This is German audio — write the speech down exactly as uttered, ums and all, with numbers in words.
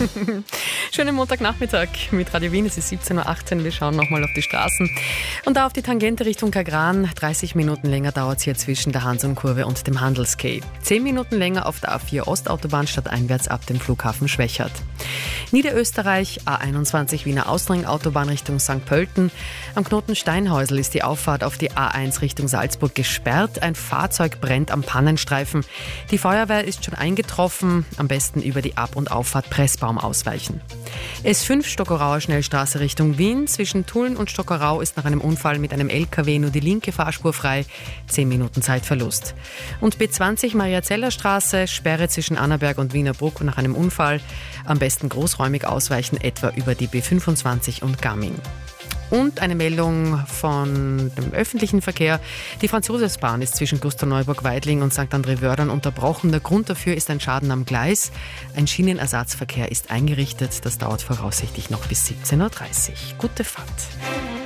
Schönen Montagnachmittag mit Radio Wien. Es ist siebzehn Uhr achtzehn. Wir schauen nochmal auf die Straßen. Und da auf die Tangente Richtung Kagran. dreißig Minuten länger dauert es hier zwischen der Hansum-Kurve und dem Handelsquai. zehn Minuten länger auf der A vier Ostautobahn stadteinwärts ab dem Flughafen Schwechat. Niederösterreich, A einundzwanzig Wiener Ausring-Autobahn Richtung Sankt Pölten. Am Knoten Steinhäusl ist die Auffahrt auf die A eins Richtung Salzburg gesperrt. Ein Fahrzeug brennt am Pannenstreifen. Die Feuerwehr ist schon eingetroffen. Am besten über die Ab- und Auffahrt Pressbaum ausweichen. S fünf Stockerauer Schnellstraße Richtung Wien. Zwischen Tulln und Stockerau ist nach einem Unfall mit einem L K W nur die linke Fahrspur frei. zehn Minuten Zeitverlust. Und B zwanzig Mariazeller Straße, Sperre zwischen Annaberg und Wienerbruck nach einem Unfall. Am besten großräumig ausweichen, etwa über die B fünfundzwanzig und Gamming. Und eine Meldung von dem öffentlichen Verkehr. Die Franz-Josefs-Bahn ist zwischen Klosterneuburg-Weidling und Sankt André-Wördern unterbrochen. Der Grund dafür ist ein Schaden am Gleis. Ein Schienenersatzverkehr ist eingerichtet. Das dauert voraussichtlich noch bis siebzehn Uhr dreißig. Gute Fahrt.